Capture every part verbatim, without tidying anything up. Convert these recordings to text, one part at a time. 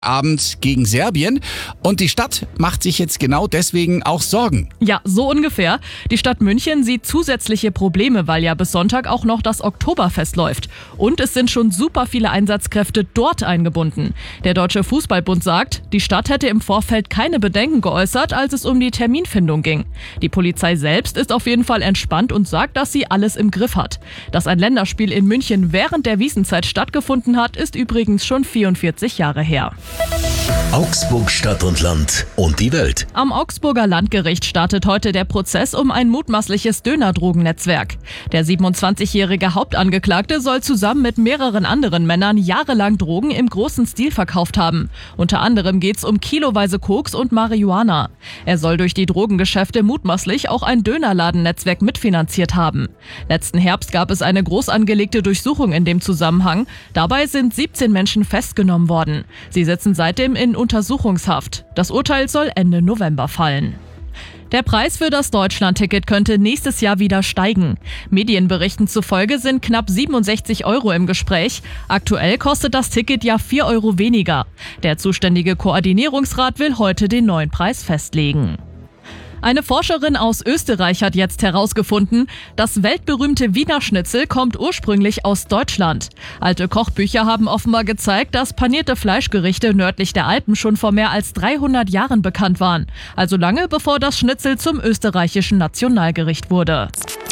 Abend gegen Serbien und die Stadt macht sich jetzt genau deswegen auch Sorgen. Ja, so ungefähr. Die Stadt München sieht zusätzliche Probleme, weil ja bis Sonntag auch noch das Oktoberfest läuft. Und es sind schon super viele Einsatzkräfte dort eingebunden. Der Deutsche Fußballbund sagt, die Stadt hätte im Vorfeld keine Bedenken geäußert, als es um die Terminfindung ging. Die Polizei selbst ist auf jeden Fall entspannt und sagt, dass sie alles im Griff hat. Dass ein Länderspiel in München während der Wiesnzeit stattgefunden hat, ist übrigens schon vierundvierzig Jahre her. Augsburg Stadt und Land und die Welt. Am Augsburger Landgericht startet heute der Prozess um ein mutmaßliches Dönerdrogennetzwerk. Der siebenundzwanzigjährige Hauptangeklagte soll zusammen mit mehreren anderen Männern jahrelang Drogen im großen Stil verkauft haben. Unter anderem geht's um kiloweise Koks und Marihuana. Er soll durch die Drogengeschäfte mutmaßlich auch ein Dönerladennetzwerk mitfinanziert haben. Letzten Herbst gab es eine groß angelegte Durchsuchung in dem Zusammenhang. Dabei sind siebzehn Menschen festgenommen worden. Sie sitzen seitdem in Untersuchungshaft. Das Urteil soll Ende November fallen. Der Preis für das Deutschlandticket könnte nächstes Jahr wieder steigen. Medienberichten zufolge sind knapp siebenundsechzig Euro im Gespräch. Aktuell kostet das Ticket ja vier Euro weniger. Der zuständige Koordinierungsrat will heute den neuen Preis festlegen. Eine Forscherin aus Österreich hat jetzt herausgefunden, das weltberühmte Wiener Schnitzel kommt ursprünglich aus Deutschland. Alte Kochbücher haben offenbar gezeigt, dass panierte Fleischgerichte nördlich der Alpen schon vor mehr als dreihundert Jahren bekannt waren. Also lange bevor das Schnitzel zum österreichischen Nationalgericht wurde.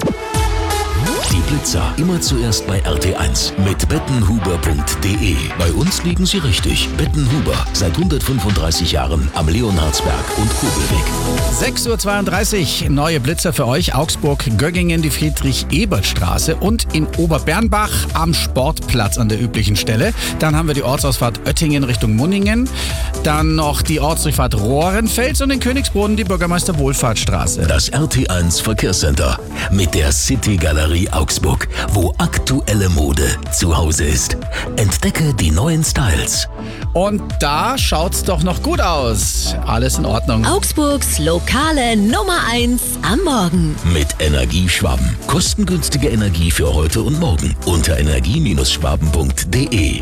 Die Blitzer immer zuerst bei R T eins mit bettenhuber punkt de. Bei uns liegen Sie richtig. Bettenhuber, seit hundertfünfunddreißig Jahren am Leonhardsberg und Kobelweg. sechs Uhr zweiunddreißig, neue Blitzer für euch. Augsburg, Göggingen, die Friedrich-Ebert-Straße und in Oberbernbach am Sportplatz an der üblichen Stelle. Dann haben wir die Ortsausfahrt Oettingen Richtung Munningen. Dann noch die Ortsdurchfahrt Rohrenfels und in Königsbrunn die Bürgermeister-Wohlfahrtsstraße. Das R T eins Verkehrscenter mit der City Galerie Augsburg, wo aktuelle Mode zu Hause ist. Entdecke die neuen Styles. Und da schaut's doch noch gut aus. Alles in Ordnung. Augsburgs lokale Nummer eins am Morgen. Mit Energieschwaben. Kostengünstige Energie für heute und morgen. Unter energie schwaben punkt de.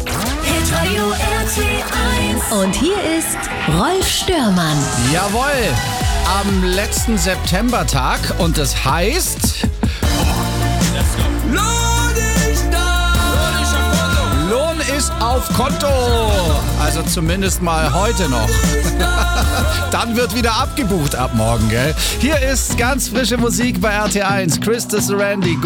Und hier ist Rolf Störmann. Jawohl, am letzten Septembertag und das heißt... Lohn ist auf Konto. Also zumindest mal heute noch. Dann wird wieder abgebucht ab morgen, gell? Hier ist ganz frische Musik bei R T eins. Chris de Randy.